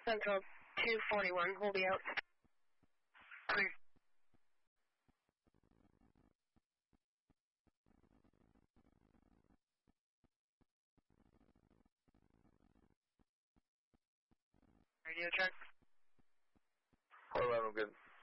Central 241, we'll be out. Clear. Radio check. Hold on, I'm good.